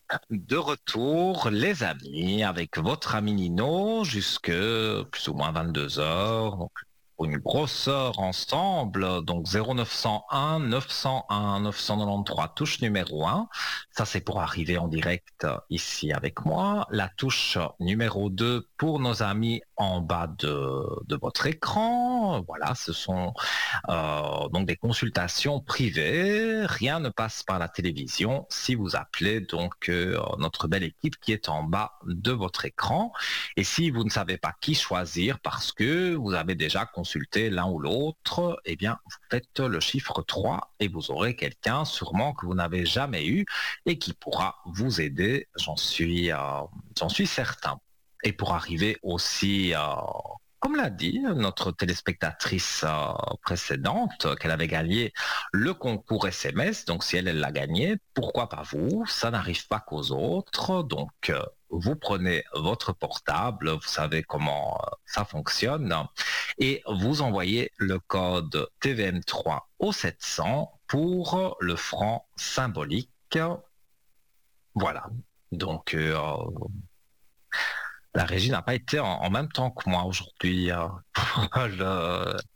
De retour, les amis, avec votre ami Nino, jusque plus ou moins 22 heures. Donc, pour une grosse heure ensemble. Donc, 0901 901 993, touche numéro 1. Ça, c'est pour arriver en direct ici avec moi. La touche numéro 2 pour nos amis en bas de votre écran. Voilà, ce sont donc des consultations privées, rien ne passe par la télévision si vous appelez donc notre belle équipe qui est en bas de votre écran. Et si vous ne savez pas qui choisir parce que vous avez déjà consulté l'un ou l'autre, eh bien vous faites le chiffre 3 et vous aurez quelqu'un sûrement que vous n'avez jamais eu et qui pourra vous aider, j'en suis certain. Et pour arriver aussi comme l'a dit notre téléspectatrice précédente, qu'elle avait gagné le concours SMS. Donc, si elle l'a gagné, pourquoi pas vous? Ça n'arrive pas qu'aux autres. Donc, vous prenez votre portable, vous savez comment ça fonctionne, et vous envoyez le code TVM3 au 700 pour le franc symbolique. Voilà. Donc, la régie n'a pas été en même temps que moi aujourd'hui pour le,